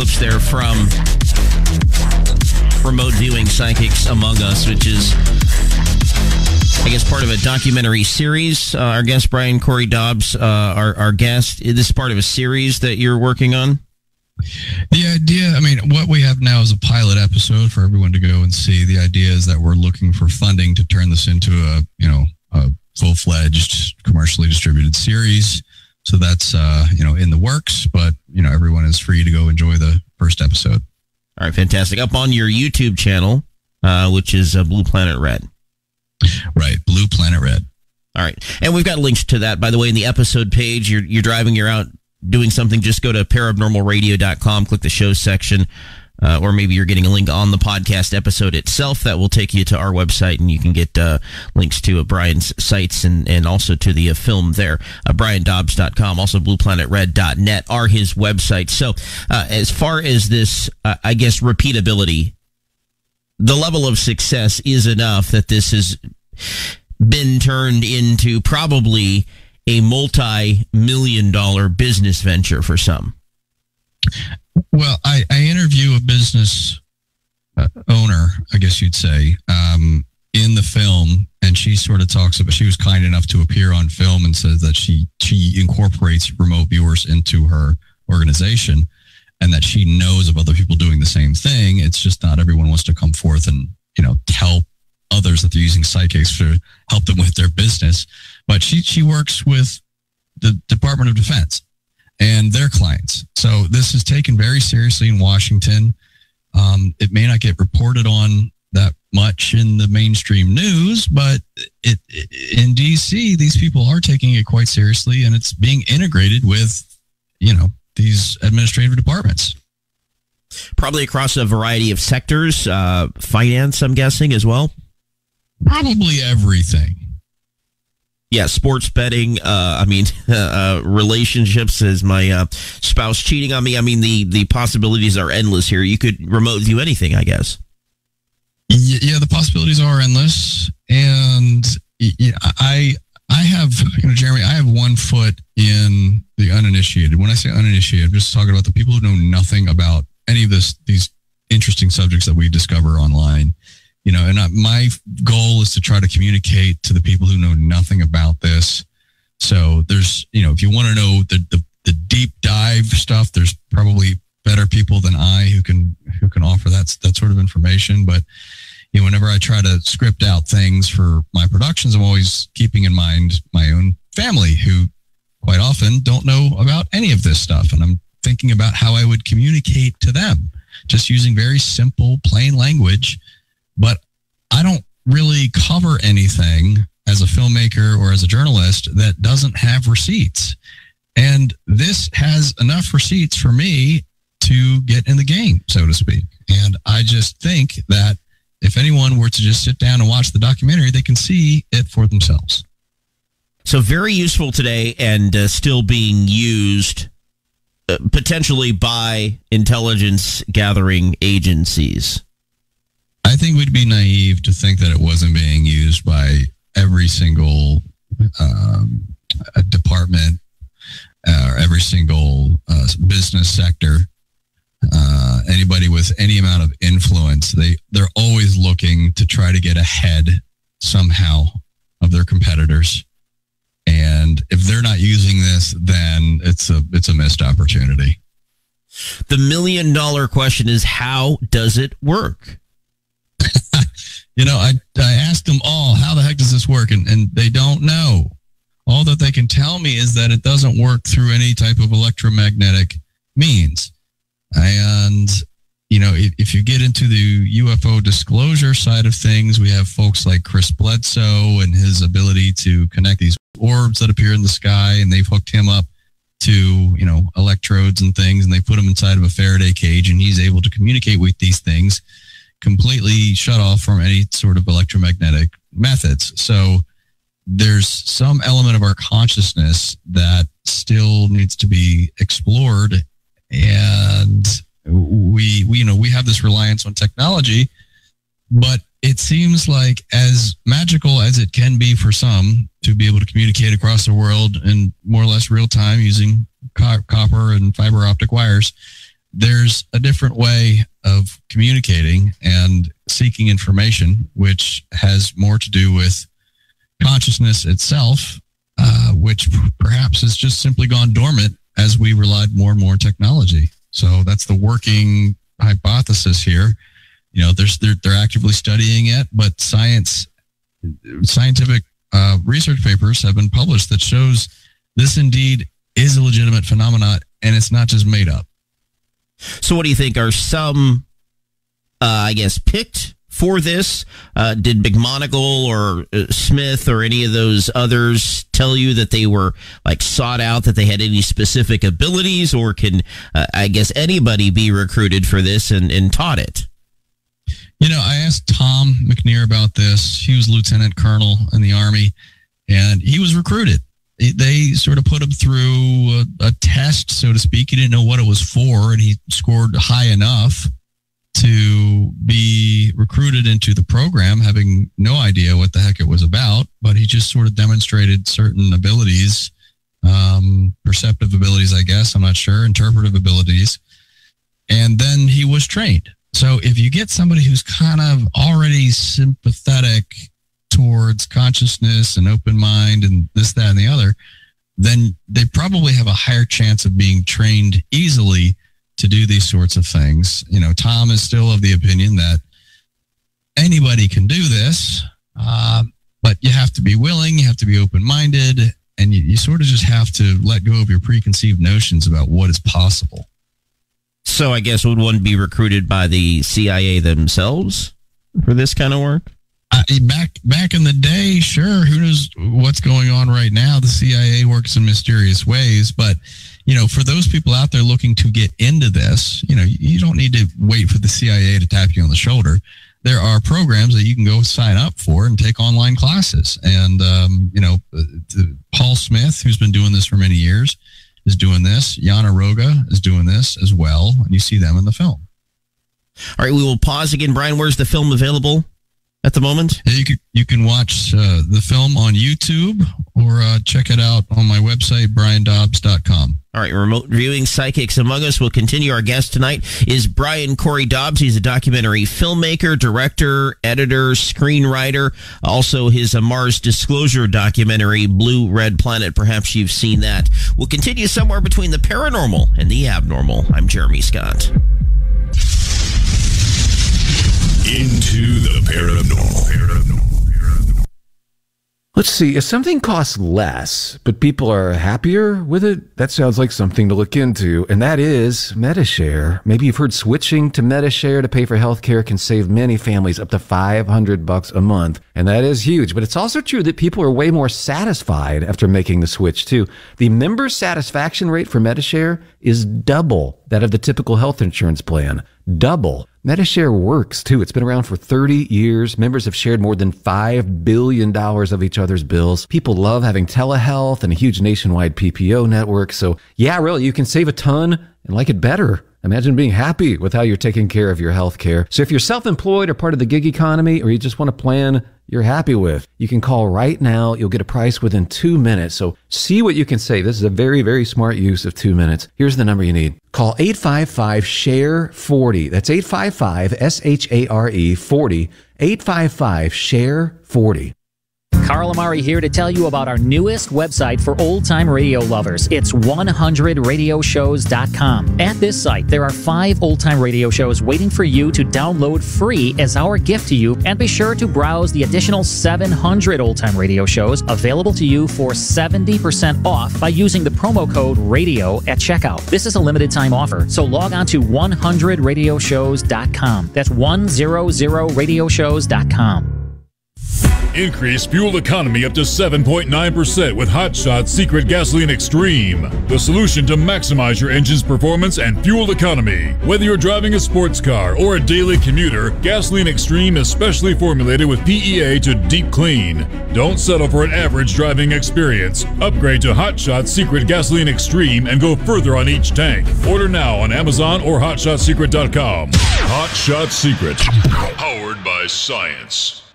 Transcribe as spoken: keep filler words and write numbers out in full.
clips there from Remote Viewing Psychics Among Us, which is, I guess, part of a documentary series. Uh, our guest, Brian Corey Dobbs, uh, our, our guest, is this part of a series that you're working on? The idea, I mean, what we have now is a pilot episode for everyone to go and see. The idea is that we're looking for funding to turn this into a, you know, a full-fledged, commercially distributed series. So that's, uh, you know, in the works, but, you know, everyone is free to go enjoy the first episode. All right, fantastic. Up on your YouTube channel, uh, which is uh, Blue Planet Red. Right, Blue Planet Red. All right. And we've got links to that, by the way, in the episode page. You're, you're driving, you're out doing something, just go to paranormal radio dot com, click the show section, uh, or maybe you're getting a link on the podcast episode itself that will take you to our website, and you can get uh, links to uh, Brian's sites and, and also to the uh, film there. Uh, brian dobbs dot com, also blue planet red dot net are his websites. So uh, as far as this, uh, I guess, repeatability, the level of success is enough that this has been turned into probably a multi-million dollar business venture for some. Well, I, I interview a business uh, owner, I guess you'd say, um, in the film, and she sort of talks about, she was kind enough to appear on film and says that she, she incorporates remote viewers into her organization and that she knows of other people doing the same thing. It's just not everyone wants to come forth and, you know, tell others that they're using psychics to help them with their business. But she, she works with the Department of Defense and their clients. So this is taken very seriously in Washington. Um, it may not get reported on that much in the mainstream news, but it, it in D C, these people are taking it quite seriously, and it's being integrated with, you know, these administrative departments. Probably across a variety of sectors, uh, finance, I'm guessing, as well. Probably everything. Yeah, sports betting. Uh, I mean, uh, relationships. Is my uh, spouse cheating on me? I mean, the, the possibilities are endless here. You could remote view anything, I guess. Yeah, the possibilities are endless, and yeah, I I have, you know, Jeremy, I have one foot in the uninitiated. When I say uninitiated, I'm just talking about the people who know nothing about any of this, these interesting subjects that we discover online. You know, and my goal is to try to communicate to the people who know nothing about this. So there's, you know, if you want to know the, the, the deep dive stuff, there's probably better people than I who can who can offer that that sort of information. But you know, whenever I try to script out things for my productions, I'm always keeping in mind my own family, who quite often don't know about any of this stuff, and I'm thinking about how I would communicate to them, just using very simple, plain language. But I don't really cover anything as a filmmaker or as a journalist that doesn't have receipts. And this has enough receipts for me to get in the game, so to speak. And I just think that if anyone were to just sit down and watch the documentary, they can see it for themselves. So very useful today, and uh, still being used uh, potentially by intelligence gathering agencies. I think we'd be naive to think that it wasn't being used by every single um, department uh, or every single uh, business sector. Uh, anybody with any amount of influence, they, they're always looking to try to get ahead somehow of their competitors. And if they're not using this, then it's a it's a missed opportunity. The million dollar question is, how does it work? You know, I I asked them all, how the heck does this work? And, and they don't know. All that they can tell me is that it doesn't work through any type of electromagnetic means. And, you know, if, if you get into the U F O disclosure side of things, we have folks like Chris Bledsoe and his ability to connect these orbs that appear in the sky, and they've hooked him up to, you know, electrodes and things, and they put him inside of a Faraday cage, and he's able to communicate with these things completely shut off from any sort of electromagnetic methods. So there's some element of our consciousness that still needs to be explored. And we, we, you know, we have this reliance on technology, but it seems like as magical as it can be for some to be able to communicate across the world in more or less real time using co- copper and fiber optic wires, there's a different way of communicating and seeking information, which has more to do with consciousness itself, uh, which perhaps has just simply gone dormant as we relied more and more technology. So that's the working hypothesis here. You know, there's they're, they're actively studying it, but science, scientific uh, research papers have been published that shows this indeed is a legitimate phenomenon, and it's not just made up. So what do you think? Are some, uh, I guess, picked for this? Uh, did McMonagle or uh, Smith or any of those others tell you that they were like sought out, that they had any specific abilities, or can, uh, I guess, anybody be recruited for this and, and taught it? You know, I asked Tom McNear about this. He was lieutenant colonel in the Army, and he was recruited. They sort of put him through a, a test, so to speak. He didn't know what it was for, and he scored high enough to be recruited into the program, having no idea what the heck it was about. But he just sort of demonstrated certain abilities, um, perceptive abilities, I guess. I'm not sure, interpretive abilities. And then he was trained. So if you get somebody who's kind of already sympathetic towards consciousness and open mind and this, that, and the other, then they probably have a higher chance of being trained easily to do these sorts of things. You know, Tom is still of the opinion that anybody can do this, uh, but you have to be willing, you have to be open-minded, and you, you sort of just have to let go of your preconceived notions about what is possible. So I guess would one be recruited by the C I A themselves for this kind of work? Uh, back back in the day, sure. Who knows what's going on right now? The C I A works in mysterious ways, but you know, for those people out there looking to get into this, you know, you don't need to wait for the C I A to tap you on the shoulder. There are programs that you can go sign up for and take online classes. And um, you know, Paul Smith, who's been doing this for many years, is doing this. Yana Roga is doing this as well, and you see them in the film. All right, we will pause again. Brian, where's the film available at the moment? Yeah, you can, you can watch uh, the film on YouTube or uh, check it out on my website, brian dobbs dot com. All right, remote viewing Psychics Among Us will continue. Our guest tonight is Brian Corey Dobbs. He's a documentary filmmaker, director, editor, screenwriter. Also, his uh, Mars Disclosure documentary, Blue Red Planet. Perhaps you've seen that. We'll continue somewhere between the paranormal and the abnormal. I'm Jeremy Scott. Into the paranormal. paranormal. Let's see, if something costs less, but people are happier with it, that sounds like something to look into, and that is Medi-Share. Maybe you've heard switching to Medi-Share to pay for healthcare can save many families up to five hundred bucks a month, and that is huge. But it's also true that people are way more satisfied after making the switch, too. The member satisfaction rate for Medi-Share is double that of the typical health insurance plan. Double. Medi-Share works, too. It's been around for thirty years. Members have shared more than five billion dollars of each other's bills. People love having telehealth and a huge nationwide P P O network. So, yeah, really, you can save a ton and like it better. Imagine being happy with how you're taking care of your health care. So if you're self-employed or part of the gig economy, or you just want a plan you're happy with, you can call right now. You'll get a price within two minutes. So see what you can save. This is a very, very smart use of two minutes. Here's the number you need. Call eight five five, S H A R E, forty. That's eight five five, S H A R E, forty. eight five five, S H A R E, forty. Carl Amari here to tell you about our newest website for old-time radio lovers. It's one hundred radio shows dot com. At this site, there are five old-time radio shows waiting for you to download free as our gift to you, and be sure to browse the additional seven hundred old-time radio shows available to you for seventy percent off by using the promo code RADIO at checkout. This is a limited-time offer, so log on to one hundred radio shows dot com. That's one hundred radio shows dot com. Increase fuel economy up to seven point nine percent with Hot Shot Secret Gasoline Extreme. The solution to maximize your engine's performance and fuel economy. Whether you're driving a sports car or a daily commuter, Gasoline Extreme is specially formulated with P E A to deep clean. Don't settle for an average driving experience. Upgrade to Hot Shot Secret Gasoline Extreme and go further on each tank. Order now on Amazon or hot shot secret dot com. Hot Shot Secret. Powered by science.